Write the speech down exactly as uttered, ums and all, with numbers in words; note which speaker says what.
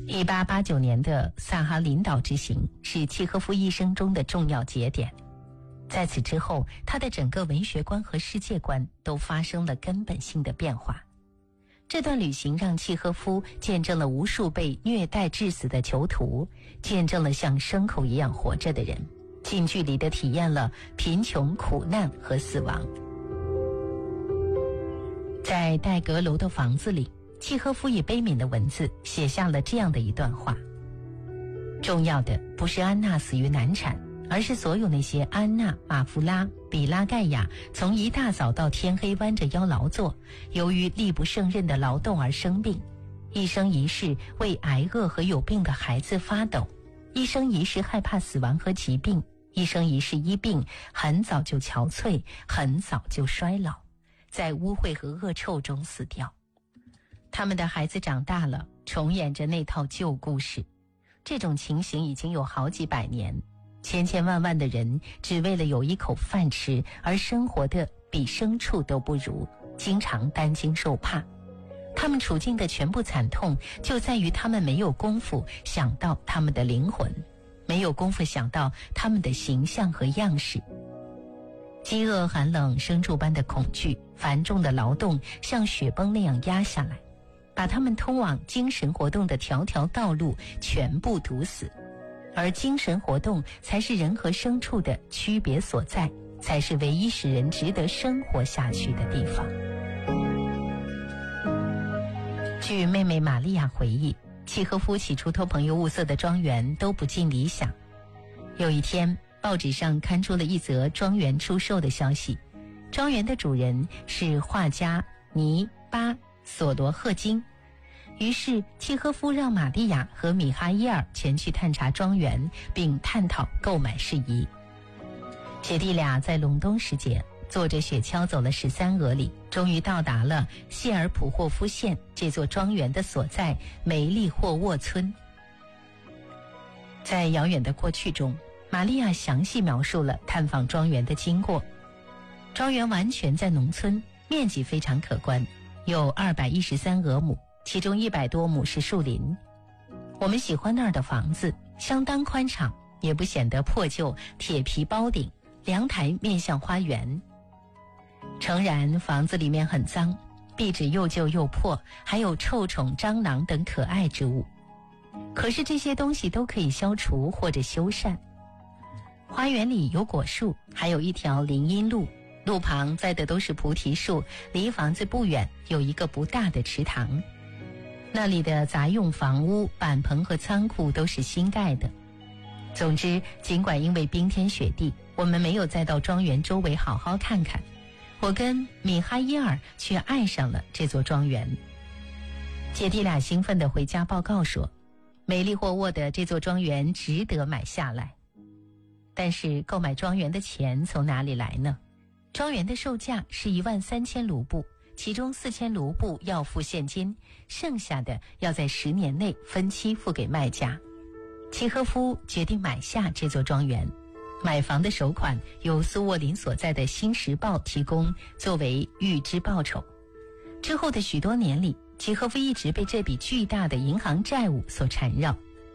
Speaker 1: 一八八九年的萨哈林岛之行是契诃夫一生中的重要节点。在此之后，他的整个文学观和世界观都发生了根本性的变化。这段旅行让契诃夫见证了无数被虐待致死的囚徒，见证了像牲口一样活着的人，近距离地体验了贫穷、苦难和死亡。在戴阁楼的房子里，契诃夫以悲悯的文字写下了这样的一段话：重要的不是安娜死于难产，而是所有那些安娜、马夫拉、比拉盖亚从一大早到天黑弯着腰劳作，由于力不胜任的劳动而生病，一生一世为挨饿和有病的孩子发抖，一生一世害怕死亡和疾病，一生一世医病很早就憔悴，很早就衰老，在污秽和恶臭中死掉。他们的孩子长大了，重演着那套旧故事。这种情形已经有好几百年，千千万万的人只为了有一口饭吃而生活的比牲畜都不如，经常担惊受怕。他们处境的全部惨痛就在于他们没有功夫想到他们的灵魂，没有功夫想到他们的形象和样式。饥饿、寒冷、牲畜般的恐惧、繁重的劳动像雪崩那样压下来，把他们通往精神活动的条条道路全部堵死。而精神活动才是人和牲畜的区别所在，才是唯一使人值得生活下去的地方。据妹妹玛利亚回忆，契诃夫起初托朋友物色的庄园都不尽理想。有一天，报纸上刊出了一则庄园出售的消息，庄园的主人是画家尼巴索罗赫金。于是契诃夫让玛利亚和米哈伊尔前去探查庄园，并探讨购买事宜。姐弟俩在隆冬时节坐着雪橇走了十三俄里，终于到达了谢尔普霍夫县这座庄园的所在梅利霍沃村。在遥远的过去中，玛利亚详细描述了探访庄园的经过。庄园完全在农村，面积非常可观，有二百一十三俄亩，其中一百多亩是树林。我们喜欢那儿的房子，相当宽敞，也不显得破旧，铁皮包顶，阳台面向花园。诚然，房子里面很脏，壁纸又旧又破，还有臭虫、蟑螂等可爱之物。可是这些东西都可以消除或者修缮。花园里有果树，还有一条林荫路，路旁栽的都是菩提树，离房子不远有一个不大的池塘。那里的杂用房屋、板棚和仓库都是新盖的。总之，尽管因为冰天雪地，我们没有再到庄园周围好好看看，我跟米哈伊尔却爱上了这座庄园。姐弟俩兴奋地回家报告说，梅利霍沃的这座庄园值得买下来。但是购买庄园的钱从哪里来呢？庄园的售价是一万三千卢布，其中四千卢布要付现金，剩下的要在十年内分期付给卖家。契诃夫决定买下这座庄园，买房的首款由苏沃林所在的《新时报》提供作为预支报酬。之后的许多年里，契诃夫一直被这笔巨大的银行债务所缠绕。